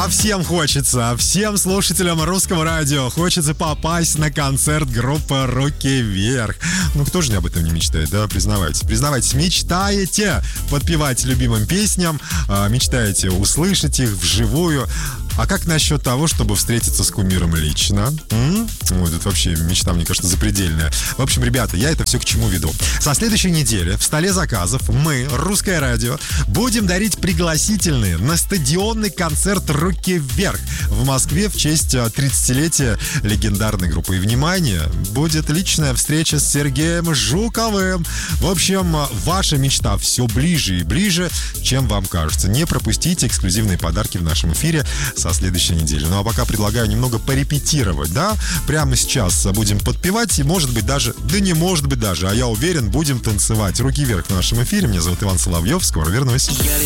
А всем хочется, всем слушателям русского радио хочется попасть на концерт группы «Руки вверх». Ну, кто же об этом не мечтает, да? Признавайтесь, мечтаете подпевать любимым песням, мечтаете услышать их вживую. А как насчет того, чтобы встретиться с кумиром лично? Вот это вообще мечта, мне кажется, запредельная. В общем, ребята, я это все к чему веду. Со следующей недели в столе заказов мы, Русское радио, будем дарить пригласительные на стадионный концерт «Руки вверх» в Москве в честь 30-летия легендарной группы. И, внимание, будет личная встреча с Сергеем Жуковым. В общем, ваша мечта все ближе и ближе, чем вам кажется. Не пропустите эксклюзивные подарки в нашем эфире со следующей недели. Ну а пока предлагаю немного порепетировать, да? Прямо сейчас будем подпевать и, может быть, даже, да не может быть даже, а я уверен, будем танцевать. Руки вверх в нашем эфире. Меня зовут Иван Соловьев. Скоро вернусь.